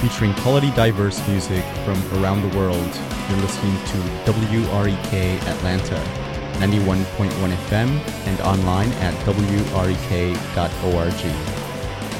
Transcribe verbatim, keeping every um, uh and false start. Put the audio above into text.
featuring quality diverse music from around the world. You're listening to W R E K Atlanta, ninety-one point one F M, and online at w r e k dot org.